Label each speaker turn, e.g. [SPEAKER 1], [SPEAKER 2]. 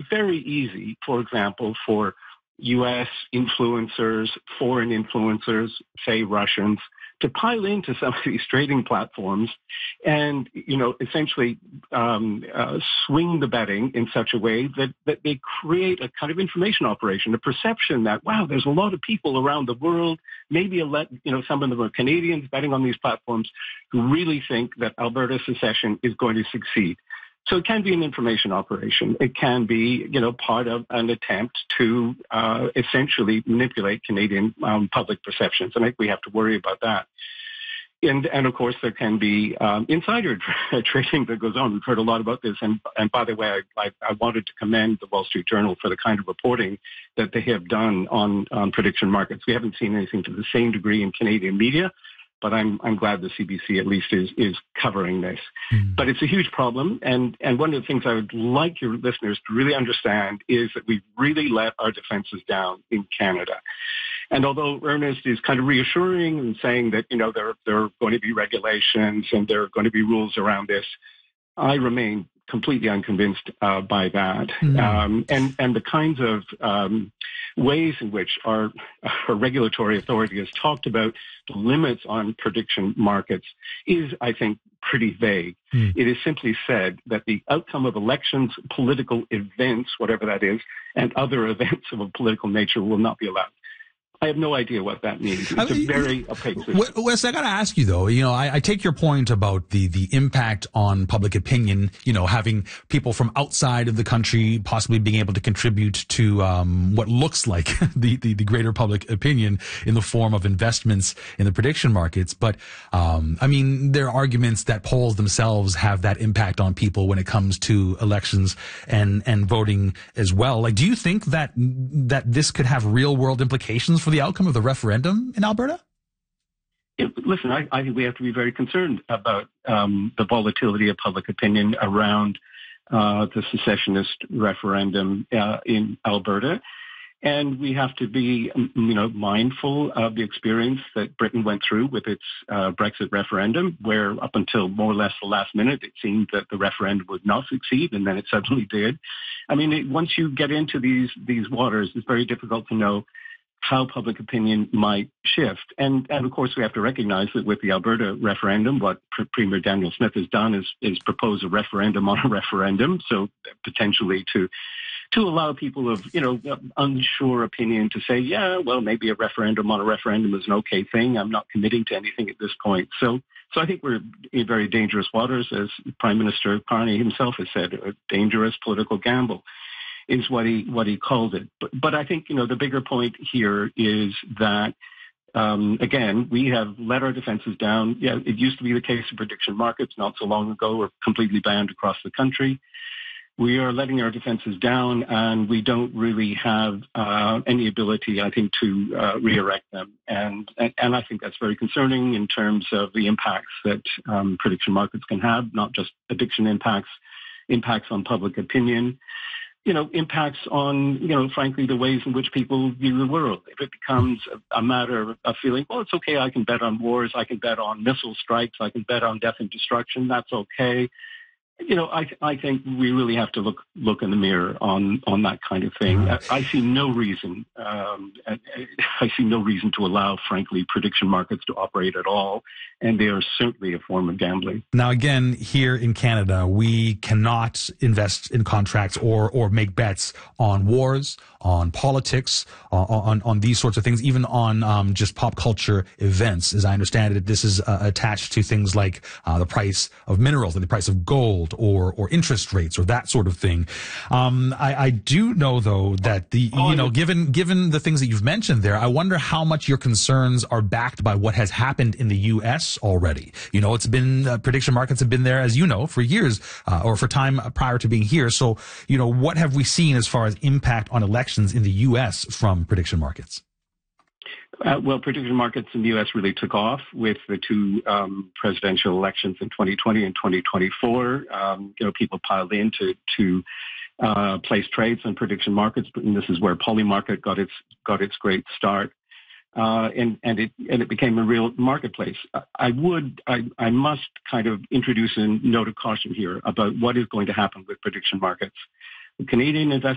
[SPEAKER 1] very easy, for example, for U.S. influencers, foreign influencers, say Russians, to pile into some of these trading platforms and, essentially swing the betting in such a way that they create a kind of information operation, a perception that, wow, there's a lot of people around the world, maybe some of them are Canadians betting on these platforms who really think that Alberta secession is going to succeed. So it can be an information operation. It can be, part of an attempt to essentially manipulate Canadian public perceptions. And I think we have to worry about that. And of course, there can be insider trading that goes on. We've heard a lot about this. And by the way, I wanted to commend the Wall Street Journal for the kind of reporting that they have done on prediction markets. We haven't seen anything to the same degree in Canadian media, but I'm glad the CBC at least is covering this. But it's a huge problem. And one of the things I would like your listeners to really understand is that we've really let our defenses down in Canada. And although Ernest is kind of reassuring and saying that, there are going to be regulations and there are going to be rules around this, I remain completely unconvinced by that. And the kinds of ways in which our regulatory authority has talked about the limits on prediction markets is, I think, pretty vague. It is simply said that the outcome of elections, political events, whatever that is, and other events of a political nature will not be allowed. I have no idea what that means. It's a very opaque system.
[SPEAKER 2] Wes, I got to ask you, though, I take your point about the impact on public opinion, having people from outside of the country possibly being able to contribute to what looks like the greater public opinion in the form of investments in the prediction markets. But, there are arguments that polls themselves have that impact on people when it comes to elections and voting as well. Like, do you think that this could have real world implications for the outcome of the referendum in Alberta?
[SPEAKER 1] Listen, I think we have to be very concerned about the volatility of public opinion around the secessionist referendum in Alberta. And we have to be, mindful of the experience that Britain went through with its Brexit referendum, where up until more or less the last minute, it seemed that the referendum would not succeed, and then it suddenly did. Once you get into these waters, it's very difficult to know how public opinion might shift. And of course, we have to recognize that with the Alberta referendum, what Premier Daniel Smith has done is propose a referendum on a referendum, so potentially to allow people of, unsure opinion to say, yeah, well, maybe a referendum on a referendum is an okay thing. I'm not committing to anything at this point. So I think we're in very dangerous waters, as Prime Minister Carney himself has said, a dangerous political gamble is what he called it. But I think, the bigger point here is that, again, we have let our defenses down. Yeah, it used to be the case in prediction markets not so long ago, were completely banned across the country. We are letting our defenses down, and we don't really have any ability, I think, to re-erect them. And I think that's very concerning in terms of the impacts that prediction markets can have, not just addiction impacts on public opinion, impacts on, frankly, the ways in which people view the world. If it becomes a matter of feeling, well, it's okay, I can bet on wars, I can bet on missile strikes, I can bet on death and destruction, that's okay. I think we really have to look in the mirror on that kind of thing. I see no reason. I see no reason to allow, frankly, prediction markets to operate at all, and they are certainly a form of gambling.
[SPEAKER 2] Now, again, here in Canada, we cannot invest in contracts or make bets on wars, on politics, on these sorts of things, even on just pop culture events. As I understand it, this is attached to things like the price of minerals and the price of gold or interest rates or that sort of thing. I do know, though, that given the things that you've mentioned there, I wonder how much your concerns are backed by what has happened in the U.S. already. It's been prediction markets have been there, as you know, for years or for time prior to being here. So, what have we seen as far as impact on elections in the U.S. from prediction markets?
[SPEAKER 1] Well, prediction markets in the U.S. really took off with the two presidential elections in 2020 and 2024. People piled in to place trades on prediction markets, and this is where Polymarket got its great start, and it became a real marketplace. I must kind of introduce a note of caution here about what is going to happen with prediction markets. The Canadian investment